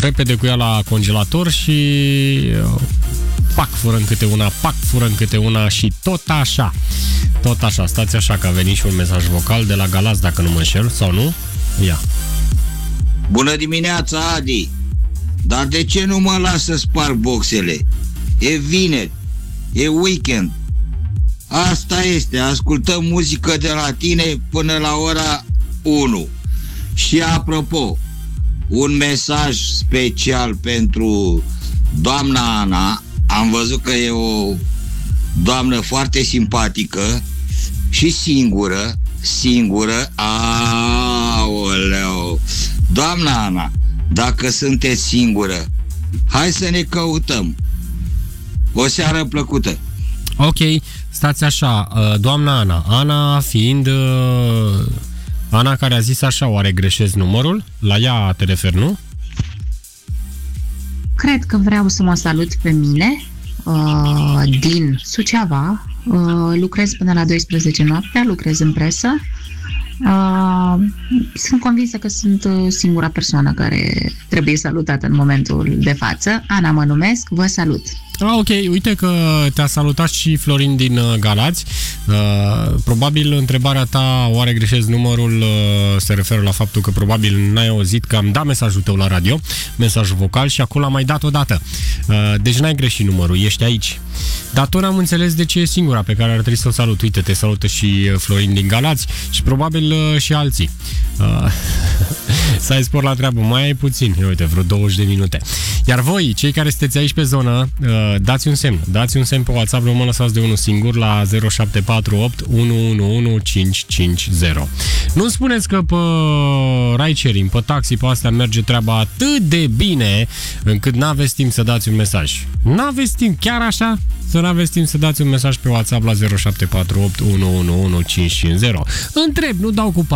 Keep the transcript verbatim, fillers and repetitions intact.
repede cu ea la congelator și pac, fură în câte una, pac, fură în câte una și tot așa. Tot așa, stați așa că a venit și un mesaj vocal de la Galați, dacă nu mă înșel, sau nu? Ia. Bună dimineața, Adi! Dar de ce nu mă las să sparg boxele? E vineri, e weekend. Asta este, ascultăm muzică de la tine până la ora unu. Și apropo, un mesaj special pentru doamna Ana. Am văzut că e o doamnă foarte simpatică și singură, singură. Aoleu! Doamna Ana, dacă sunteți singură, hai să ne căutăm. O seară plăcută. Ok, stați așa, doamna Ana. Ana fiind Ana care a zis așa, oare greșesc numărul? La ea te referi, nu? Cred că vreau să mă salut pe mine uh, din Suceava. Uh, lucrez până la douăsprezece noaptea, lucrez în presă. Uh, sunt convinsă că sunt singura persoană care trebuie salutată în momentul de față. Ana mă numesc, vă salut. Ah, ok, uite că te-a salutat și Florin din Galați. Uh, probabil întrebarea ta, oare greșesc numărul, uh, se referă la faptul că probabil n-ai auzit că am dat mesajul tău la radio, mesajul vocal, și acolo am mai dat o dată. Uh, deci n-ai greșit numărul, ești aici. Dar tot am înțeles de ce e singura pe care ar trebui să o salut. Uite, te salută și Florin din Galați și probabil uh, și alții. Uh, să ai spor la treabă, mai ai puțin, uite, vreo douăzeci de minute. Iar voi, cei care sunteți aici pe zonă, uh, dați un semn, dați un semn pe WhatsApp, nu mă lăsați de unul singur la zero șapte patru opt unu unu unu cinci cinci zero. Nu spuneți că pe ride-sharing, pe taxi, pe astea merge treaba atât de bine încât n-aveți timp să dați un mesaj. N-aveți timp, chiar așa? Să n-aveți timp să dați un mesaj pe WhatsApp la zero șapte patru opt unu unu unu cinci cinci zero. Întreb, nu dau cu